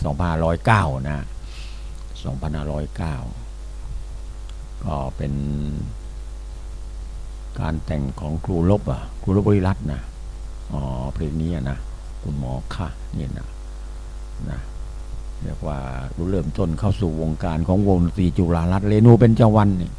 2509นะ2509ก็เป็นการแต่งของครูลบครูลบบริรัตน์นะเพลงนี้นะคุณหมอค่ะนี่นะเรียกว่าเริ่มต้นเข้าสู่วงการของวงดนตรีจุฬารัตน์เรนูเบญจวรรณนี่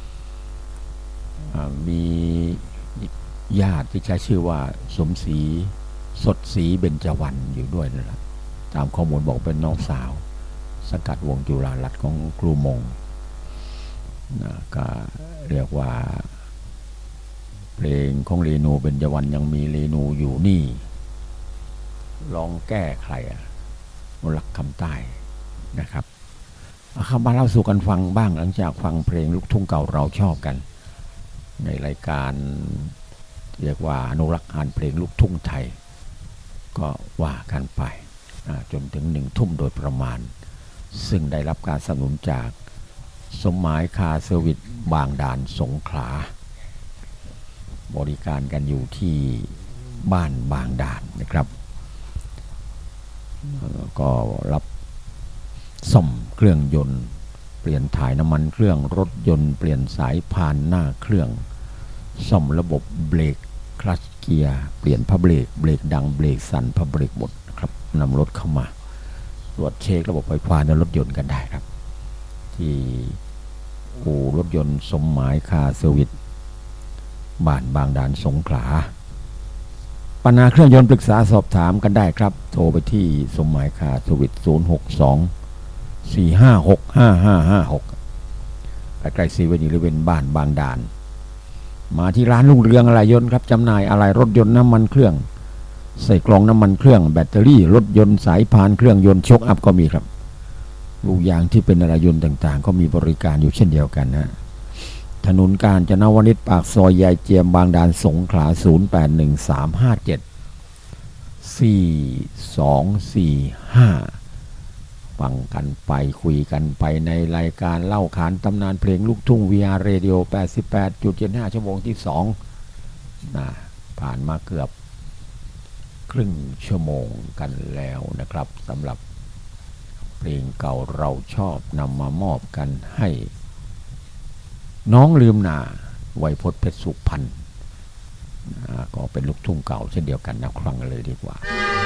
มีญาติที่ใช้ชื่อว่าสมศรีสดศรีเบญจวรรณอยู่ด้วยนั่นแหละตามข้อมูลบอกเป็นน้องสาวสกัดวงจุฬารัตน์ของครูมงนะก็เรียกว่าเพลงของเรนูเบญจวรรณยังมีเรนูอยู่นี่ลองแก้ใครรักคำใต้นะครับเข้ามาเล่าสู่กันฟังบ้างหลังจากฟังเพลงลูกทุ่งเก่าเราชอบกันในรายการเรียกว่าอนุรักษ์งานเพลงลูกทุ่งไทยก็ว่ากันไปจนถึง1 ทุ่มโดยประมาณซึ่งได้รับการสนับสนุนจากสมหมายคาร์เซอร์วิสบางด่านสงขลาบริการกันอยู่ที่บ้านบางด่านนะครับก็รับซ่อมเครื่องยนต์เปลี่ยนถ่ายน้ำมันเครื่องรถยนต์เปลี่ยนสายพานหน้าเครื่องซ่อมระบบเบรกคลัตช์เกียร์เปลี่ยนผ้าเบรกดังเบรกสั่นผ้าเบรกหมดครับนำรถเข้ามาตรวจเช็คระบบไฟฟ้าในรถยนต์กันได้ครับที่อู่รถยนต์สมหมายคาร์เซอร์วิสบ้านบางด่านสงขลาปัญหาเครื่องยนต์ปรึกษาสอบถามกันได้ครับโทรไปที่สมหมายคาร์เซอร์วิส062-456-5556ใกล้ๆซีเว่นอีเลฟเว่นบ้านบางด่านมาที่ร้านรุ่งเรืองอะไหล่ยนต์ครับจำหน่ายอะไหล่รถยนต์น้ำมันเครื่องใส่กล่องน้ำมันเครื่องแบตเตอรี่รถยนต์สายพานเครื่องยนต์ช็อคอัพก็มีครับลูกยางที่เป็นอะไหล่ยนต์ต่างๆก็มีบริการอยู่เช่นเดียวกันนะถนนกาญจนวนิชปากซอยยายเจียมบางด่านสงขลา0813574245ฟังกันไปคุยกันไปในรายการเล่าขานตำนานเพลงลูกทุ่ง VR Radio 88.75 ชั่วโมงที่2นะผ่านมาเกือบครึ่งชั่วโมงกันแล้วนะครับสำหรับเพลงเก่าเราชอบนำมามอบกันให้น้องลืมหน้าไวยพจน์เพชรสุพรรณก็เป็นลูกทุ่งเก่าเช่นเดียวกันนะฟังกันเลยดีกว่า